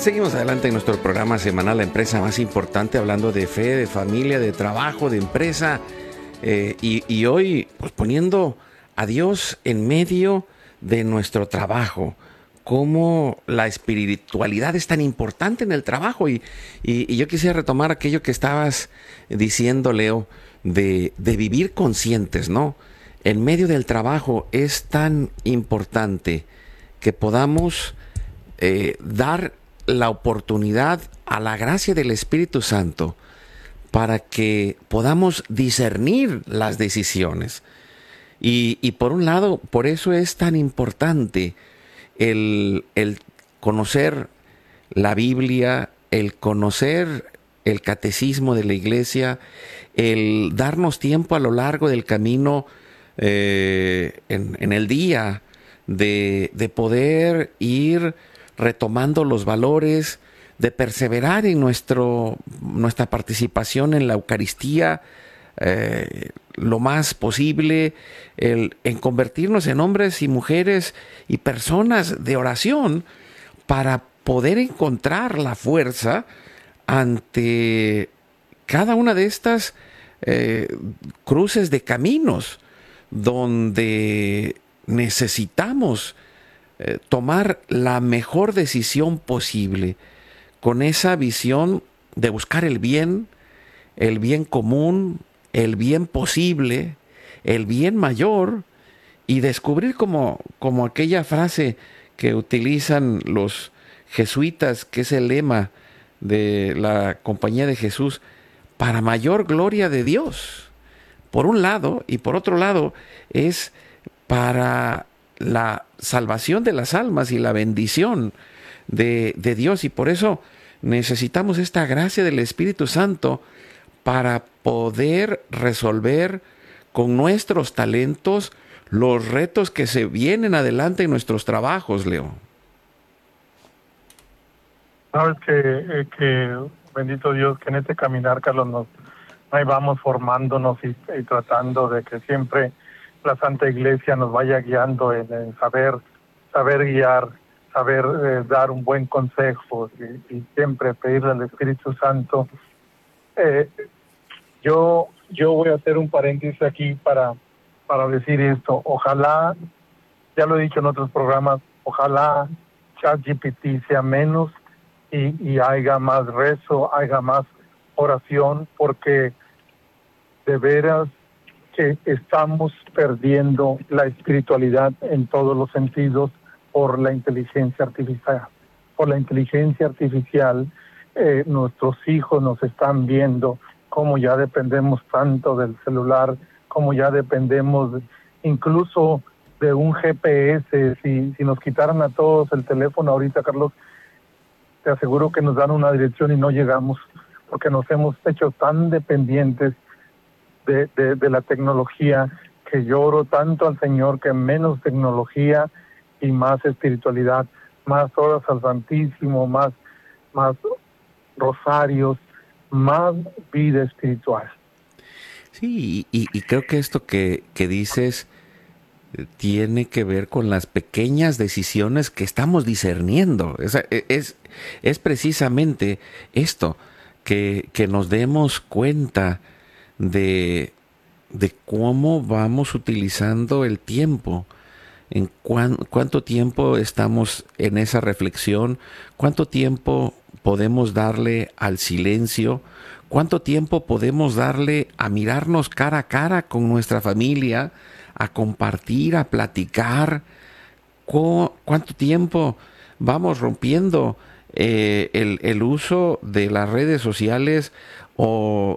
Seguimos adelante en nuestro programa semanal La Empresa Más Importante, hablando de fe, de familia, de trabajo, de empresa, y hoy pues poniendo a Dios en medio de nuestro trabajo. Cómo la espiritualidad es tan importante en el trabajo, y yo quisiera retomar aquello que estabas diciendo, Leo, de vivir conscientes, ¿no? En medio del trabajo es tan importante que podamos dar la oportunidad a la gracia del Espíritu Santo para que podamos discernir las decisiones. Y por un lado, por eso es tan importante el conocer la Biblia, el conocer el catecismo de la Iglesia, el darnos tiempo a lo largo del camino en el día de poder ir retomando los valores, de perseverar en nuestra participación en la Eucaristía lo más posible, en convertirnos en hombres y mujeres y personas de oración para poder encontrar la fuerza ante cada una de estas cruces de caminos donde necesitamos tomar la mejor decisión posible, con esa visión de buscar el bien común, el bien posible, el bien mayor, y descubrir como aquella frase que utilizan los jesuitas, que es el lema de la Compañía de Jesús: para mayor gloria de Dios, por un lado, y por otro lado es para la salvación de las almas y la bendición de Dios. Y por eso necesitamos esta gracia del Espíritu Santo para poder resolver con nuestros talentos los retos que se vienen adelante en nuestros trabajos, Leo. Sabes que bendito Dios, que en este caminar, Carlos, ahí vamos formándonos y tratando de que siempre la Santa Iglesia nos vaya guiando en saber guiar, saber dar un buen consejo, y siempre pedirle al Espíritu Santo. Yo voy a hacer un paréntesis aquí para decir esto. Ojalá, ya lo he dicho en otros programas, ojalá ChatGPT sea menos y haya más rezo, haya más oración, porque de veras que estamos perdiendo la espiritualidad en todos los sentidos por la inteligencia artificial. Por la inteligencia artificial, nuestros hijos nos están viendo cómo ya dependemos tanto del celular, cómo ya dependemos incluso de un GPS. Si nos quitaran a todos el teléfono ahorita, Carlos, te aseguro que nos dan una dirección y no llegamos, porque nos hemos hecho tan dependientes de la tecnología, que yo oro tanto al Señor que menos tecnología y más espiritualidad, más horas al Santísimo, más rosarios, más vida espiritual. Sí, y creo que esto que dices tiene que ver con las pequeñas decisiones que estamos discerniendo. Es precisamente esto, que nos demos cuenta de cómo vamos utilizando el tiempo, en cuánto tiempo estamos en esa reflexión, cuánto tiempo podemos darle al silencio, cuánto tiempo podemos darle a mirarnos cara a cara con nuestra familia, a compartir, a platicar, cuánto tiempo vamos rompiendo el uso de las redes sociales o